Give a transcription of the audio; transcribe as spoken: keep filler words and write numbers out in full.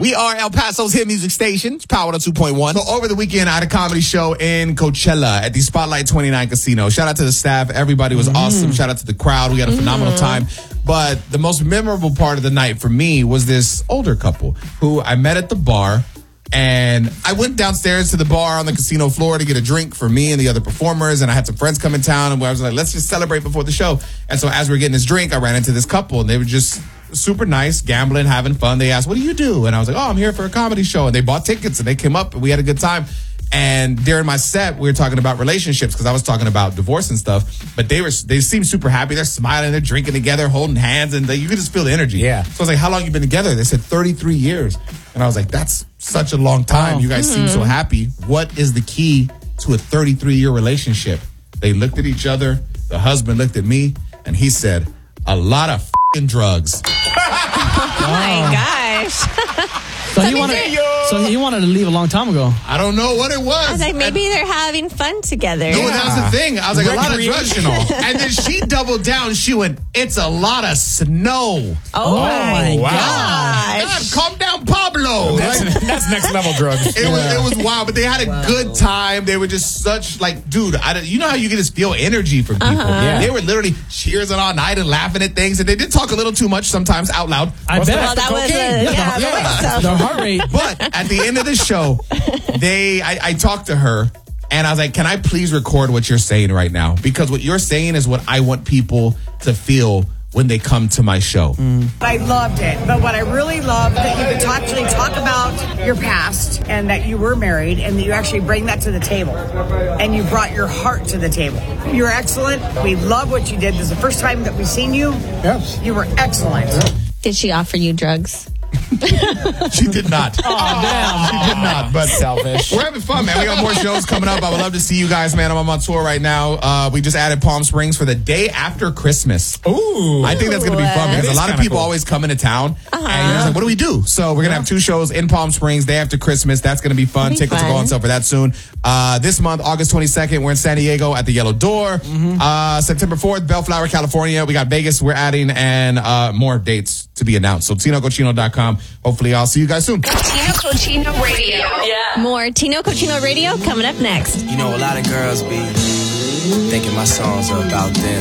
We are El Paso's hit music station. It's Power two point one. So over the weekend, I had a comedy show in Coachella at the Spotlight twenty-nine Casino. Shout out to the staff. Everybody was mm. awesome. Shout out to the crowd. We had a phenomenal mm. time. But the most memorable part of the night for me was this older couple who I met at the bar. And I went downstairs to the bar on the casino floor to get a drink for me and the other performers. And I had some friends come in town, and I was like, let's just celebrate before the show. And so as we were getting this drink, I ran into this couple, and they were just super nice, gambling, having fun. They asked, what do you do? And I was like, oh, I'm here for a comedy show. And they bought tickets, and they came up, and we had a good time. And during my set, we were talking about relationships because I was talking about divorce and stuff. But they were they seemed super happy. They're smiling, they're drinking together, holding hands, and they, you could just feel the energy. Yeah. So I was like, how long you been together? They said thirty-three years. And I was like, that's such a long time. Oh. You guys mm-hmm. seem so happy. What is the key to a thirty-three-year relationship? They looked at each other. The husband looked at me, and he said, a lot of f***ing drugs. Oh, my gosh. So he, wanted, so he wanted to leave a long time ago. I don't know what it was. I was like, maybe and, they're having fun together. No, yeah. that was the thing. I was like, a lot of drugs and all. And then she doubled down. She went, it's a lot of snow. Oh, oh my wow. God, gosh. calm down, Pablo. That's, like, that's next level drugs. It, yeah. was, it was wild, but they had a wow. good time. They were just such, like, dude, I, you know how you can just feel energy from people? Uh-huh. Yeah. They were literally cheersing all night and laughing at things. And they did talk a little too much sometimes out loud. I bet. Well, that was a, yeah, yeah. yeah. The heart rate. But at the end of the show, they I, I talked to her, and I was like, can I please record what you're saying right now? Because what you're saying is what I want people to feel when they come to my show. Mm. I loved it. But what I really loved that you could actually talk about your past and that you were married and that you actually bring that to the table. And you brought your heart to the table. You're excellent. We love what you did. This is the first time that we've seen you. Yes. You were excellent. Did she offer you drugs? She did not. Oh, damn. She did not, but selfish. We're having fun, man. We got more shows coming up. I would love to see you guys, man. I'm on tour right now. Uh, we just added Palm Springs for the day after Christmas. Ooh. I think that's going to be fun because a lot of people cool. always come into town. Uh-huh. And you're like, what do we do? So we're going to yeah. have two shows in Palm Springs, day after Christmas. That's going to be fun. Be Tickets fun. will go on sale for that soon. Uh, this month, August twenty-second, we're in San Diego at the Yellow Door. Mm-hmm. Uh, September fourth, Bellflower, California. We got Vegas we're adding, and uh, more dates to be announced. So Tino Cochino dot com. Hopefully I'll see you guys soon. Tino Cochino Radio. Yeah. More Tino Cochino Radio coming up next. You know, a lot of girls be thinking my songs are about them.